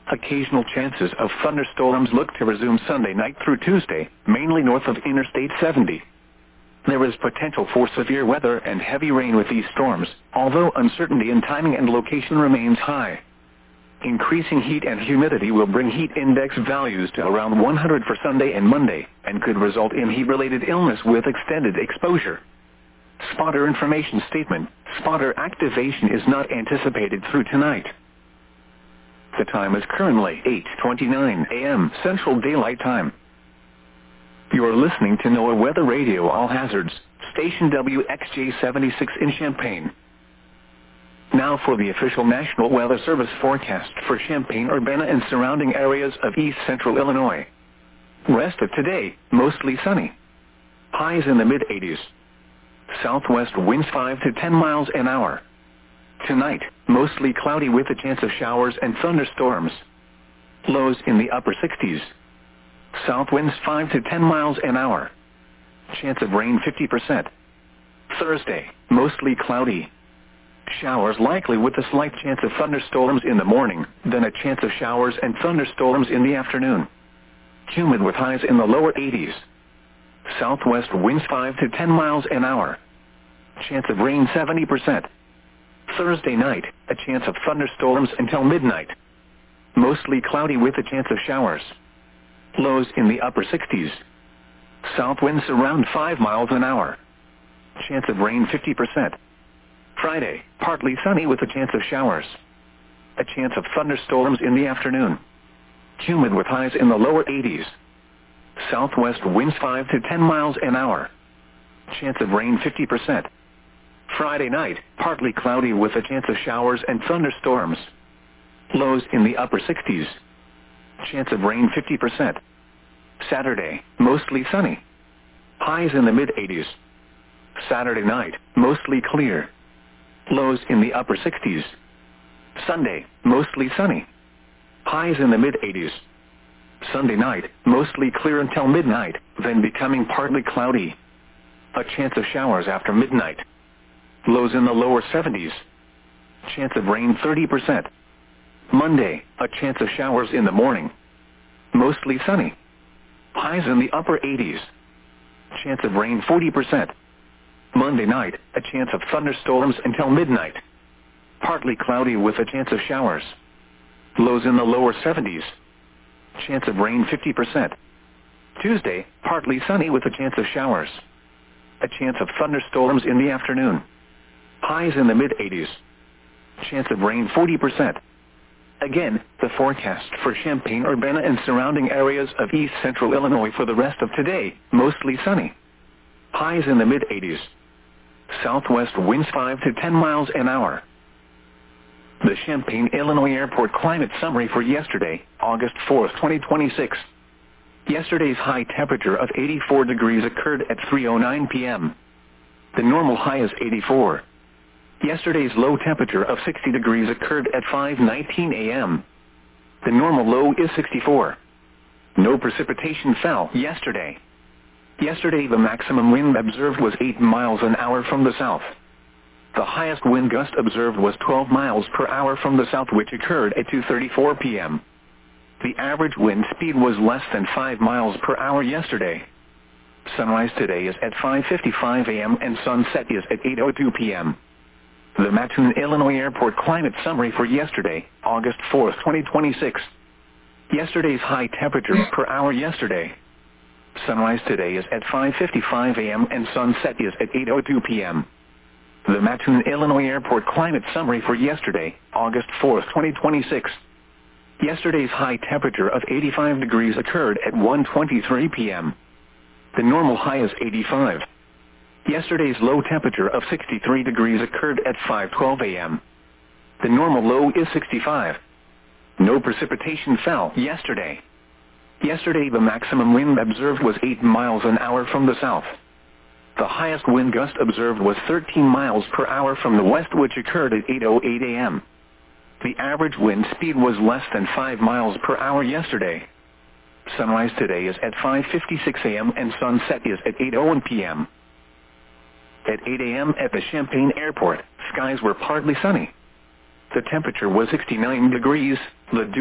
Occasional chances of thunderstorms look to resume Sunday night through Tuesday, mainly north of Interstate 70. There is potential for severe weather and heavy rain with these storms, although uncertainty in timing and location remains high. Increasing heat and humidity will bring heat index values to around 100 for Sunday and Monday, and could result in heat-related illness with extended exposure. Spotter information statement: spotter activation is not anticipated through tonight. The time is currently 8:29 a.m. Central Daylight Time. You are listening to NOAA Weather Radio All Hazards, station WXJ-76 in Champaign. Now for the official National Weather Service forecast for Champaign-Urbana and surrounding areas of east central Illinois. Rest of today, mostly sunny. Highs in the mid-80s. Southwest winds 5 to 10 miles an hour. Tonight, mostly cloudy with a chance of showers and thunderstorms. Lows in the upper 60s. South winds 5 to 10 miles an hour. Chance of rain 50%. Thursday, mostly cloudy. Showers likely with a slight chance of thunderstorms in the morning, then a chance of showers and thunderstorms in the afternoon. Humid with highs in the lower 80s. Southwest winds 5 to 10 miles an hour. Chance of rain 70%. Thursday night, a chance of thunderstorms until midnight. Mostly cloudy with a chance of showers. Lows in the upper 60s. South winds around 5 miles an hour. Chance of rain 50%. Friday, partly sunny with a chance of showers. A chance of thunderstorms in the afternoon. Humid with highs in the lower 80s. Southwest winds 5 to 10 miles an hour. Chance of rain 50%. Friday night, partly cloudy with a chance of showers and thunderstorms. Lows in the upper 60s. Chance of rain 50%. Saturday, mostly sunny. Highs in the mid-80s. Saturday night, mostly clear. Lows in the upper 60s. Sunday, mostly sunny. Highs in the mid-80s. Sunday night, mostly clear until midnight, then becoming partly cloudy. A chance of showers after midnight. Lows in the lower 70s. Chance of rain 30%. Monday, a chance of showers in the morning. Mostly sunny. Highs in the upper 80s. Chance of rain 40%. Monday night, a chance of thunderstorms until midnight. Partly cloudy with a chance of showers. Lows in the lower 70s. Chance of rain 50%. Tuesday, partly sunny with a chance of showers. A chance of thunderstorms in the afternoon. Highs in the mid-80s. Chance of rain 40%. Again, the forecast for Champaign-Urbana and surrounding areas of east central Illinois for the rest of today, mostly sunny. Highs in the mid-80s. Southwest winds 5 to 10 miles an hour. The Champaign, Illinois Airport climate summary for yesterday, August 4, 2026. Yesterday's high temperature of 84 degrees occurred at 3:09 p.m. The normal high is 84. Yesterday's low temperature of 60 degrees occurred at 5:19 a.m. The normal low is 64. No precipitation fell yesterday. Yesterday the maximum wind observed was 8 miles an hour from the south. The highest wind gust observed was 12 miles per hour from the south, which occurred at 2:34 p.m. The average wind speed was less than 5 miles per hour yesterday. Sunrise today is at 5:55 a.m. and sunset is at 8:02 p.m. The Mattoon, Illinois Airport climate summary for yesterday, August 4, 2026. Yesterday's high temperature per hour yesterday. Sunrise today is at 5:55 a.m. and sunset is at 8:02 p.m. The Mattoon, Illinois Airport climate summary for yesterday, August 4, 2026. Yesterday's high temperature of 85 degrees occurred at 1:23 p.m. The normal high is 85. Yesterday's low temperature of 63 degrees occurred at 5:12 a.m. The normal low is 65. No precipitation fell yesterday. Yesterday the maximum wind observed was 8 miles an hour from the south. The highest wind gust observed was 13 miles per hour from the west, which occurred at 8:08 a.m. The average wind speed was less than 5 miles per hour yesterday. Sunrise today is at 5:56 a.m. and sunset is at 8:01 p.m. At 8 a.m. at the Champaign Airport, skies were partly sunny. The temperature was 69 degrees. The